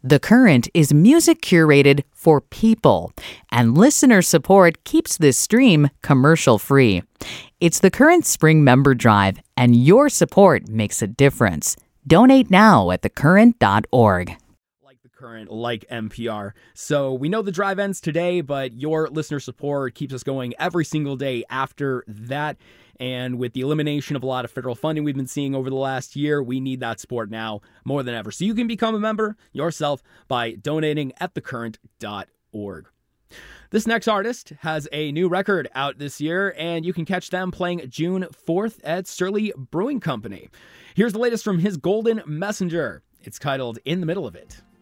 The Current is music curated for people, and listener support keeps this stream commercial-free. It's the Current Spring Member Drive, and your support makes a difference. Donate now at thecurrent.org. Like The Current, like NPR. So we know the drive ends today, but your listener support keeps us going every single day after that. And with the elimination of a lot of federal funding we've been seeing over the last year, we need that support now more than ever. So you can become a member yourself by donating at thecurrent.org. This next artist has a new record out this year, and you can catch them playing June 4th at Surly Brewing Company. Here's the latest from his Golden Messenger. It's titled In the Middle of It.